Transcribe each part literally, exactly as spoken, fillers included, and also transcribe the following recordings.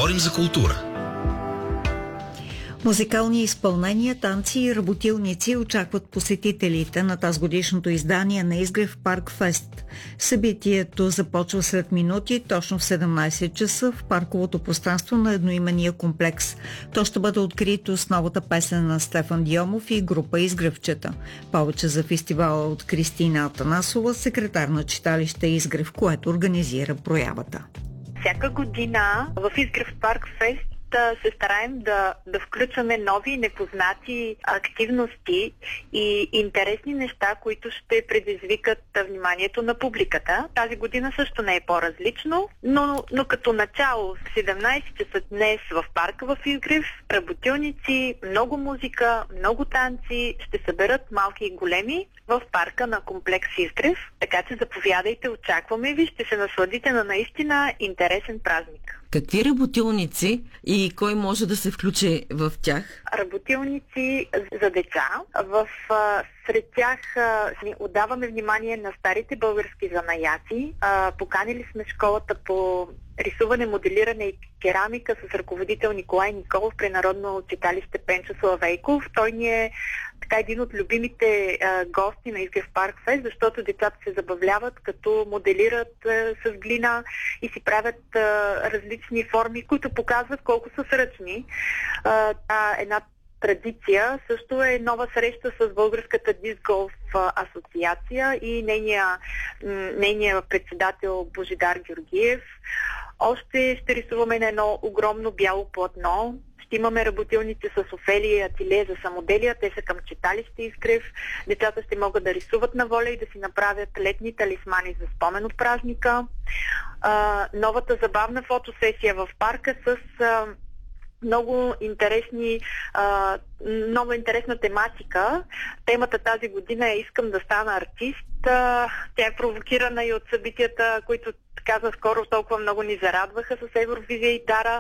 Говорим за култура. Музикални изпълнения, танци и работилници очакват посетителите на тазгодишното издание на Изгрев Парк Фест. Събитието започва след минути, точно в седемнайсет часа в парковото пространство на едноименния комплекс. То ще бъде открито с новата песен на Стефан Дионов и група Изгревчета. Повече за фестивала от Кристина Атанасова, секретар на читалище Изгрев, което организира проявата. Всяка година в Изгрев Парк Фест се стараем да, да включваме нови, непознати активности и интересни неща, които ще предизвикат вниманието на публиката. Тази година също не е по-различно, но, но като начало в седемнайсет часа днес в парка в Изгрев, работилници, много музика, много танци ще съберат малки и големи в парка на комплекс Изгрев, така че заповядайте, очакваме ви, ще се насладите на наистина интересен празник. Какви работилници и кой може да се включи в тях? Работилници за деца. В, сред тях ни отдаваме внимание на старите български занаяти. Поканили сме школата по рисуване, моделиране и керамика с ръководител Николай Николов при Народно читалище Пенчо Славейков. Той ни е така един от любимите а, гости на Изгрев Парк Фест, защото децата се забавляват, като моделират а, с глина и си правят а, различни форми, които показват колко са сръчни. А, та, една традиция също е нова среща с Българската диск-голф асоциация и нейния, нейния председател Божидар Георгиев. Още ще рисуваме на едно огромно бяло платно. Ще имаме работилници с Офелия и ателие за самоделия. Те са към читалище Изгрев. Децата ще могат да рисуват на воля и да си направят летни талисмани за спомен от празника. А, новата забавна фотосесия в парка с а, много интересни, а, много интересна тематика. Темата тази година е "Искам да стана артист". А, тя е провокирана и от събитията, които така скоро толкова много ни зарадваха с Евровизия и Дара.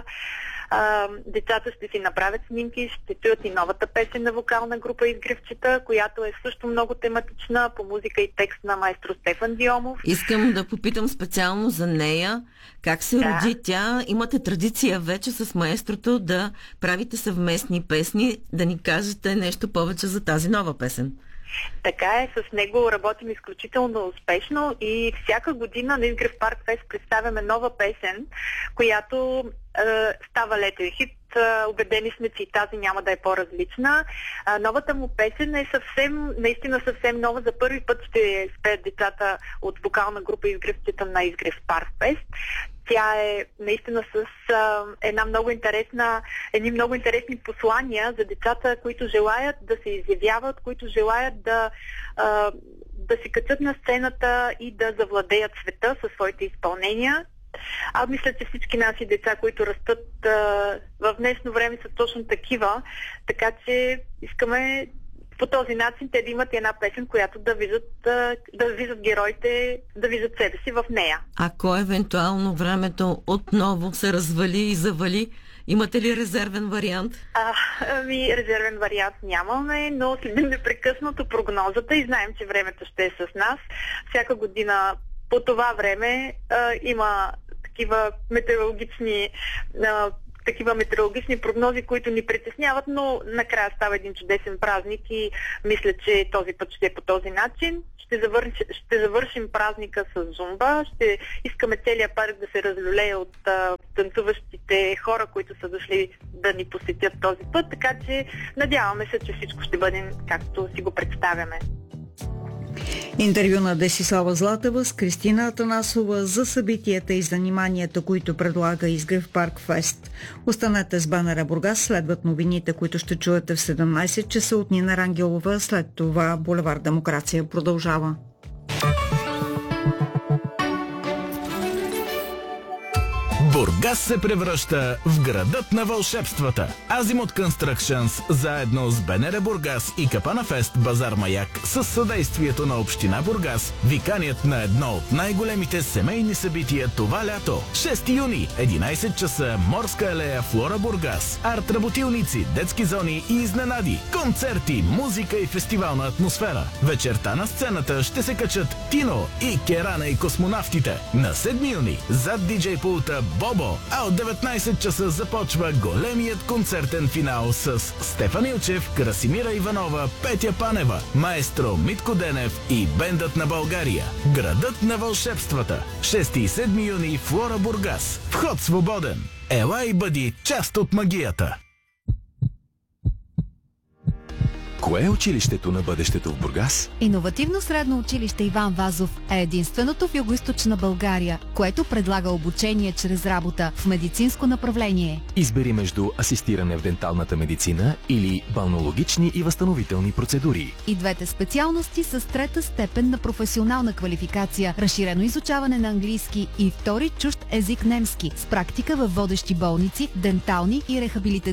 А, децата ще си направят снимки, ще чуят и новата песен на вокална група Изгревчета, която е също много тематична по музика и текст на маестро Стефан Дионов. Искам да попитам специално за нея. Как се да. роди тя? Имате традиция вече с маестрото да правите съвместни песни, да ни кажете нещо повече за тази нова песен. Така е, с него работим изключително успешно и всяка година на Изгрев Парк Фест представяме нова песен, която е, става летен хит. Убедени сме, че и тази няма да е по-различна. А, новата му песен е съвсем, наистина съвсем нова. За първи път ще спеят децата от вокална група Изгревчета на Изгрев Парк Фест. Тя е наистина с а, една много интересна, едни много интересни послания за децата, които желаят да се изявяват, които желаят да, а, да се качат на сцената и да завладеят света със своите изпълнения. Аз мисля, че всички наши деца, които растат а, в днешно време, са точно такива, така че искаме по този начин те да имат една песен, която да виждат, да виждат героите, да виждат себе си в нея. Ако евентуално времето отново се развали и завали, имате ли резервен вариант? А, ами, резервен вариант нямаме, но следим непрекъснато прогнозата и знаем, че времето ще е с нас. Всяка година по това време а, има такива метеорологични а, такива метеорологични прогнози, които ни притесняват, но накрая става един чудесен празник и мисля, че този път ще е по този начин. Ще, завършим, ще завършим празника с зумба, ще искаме целият парк да се разлюлее от а, танцуващите хора, които са дошли да ни посетят този път, така че надяваме се, че всичко ще бъде както си го представяме. Интервю на Десислава Златева с Кристина Атанасова за събитията и заниманията, които предлага Изгрев Парк Фест. Останете с БНР Бургас, следват новините, които ще чуете в седемнайсет часа от Нина Рангелова. След това булевард Демокрация продължава. Бургас се превръща в градът на вълшебствата. Азимут Constructions заедно с БНР Бургас и Капана Фест Базар Маяк с съдействието на Община Бургас ви канят на едно от най-големите семейни събития това лято. шести юни, единайсет часа, Морска алея, Флора Бургас. Арт работилници, детски зони и изненади. Концерти, музика и фестивална атмосфера. Вечерта на сцената ще се качат Тино и Керана и космонавтите. На седми юни, зад диджей пулта Бобо, а от деветнайсет часа започва големият концертен финал с Стефан Илчев, Красимира Иванова, Петя Панева, маестро Митко Денев и бендът на България. Градът на вълшебствата. шести и седми юни, Флора, Бургас. Вход свободен. Ела и бъди част от магията. Кое е училището на бъдещето в Бургас? Иновативно средно училище Иван Вазов е единственото в Югоизточна България, което предлага обучение чрез работа в медицинско направление. Избери между асистиране в денталната медицина или балнеологични и възстановителни процедури. И двете специалности с трета степен на професионална квалификация, разширено изучаване на английски и втори чужд език немски, с практика във водещи болници, дентални и рехабилитационни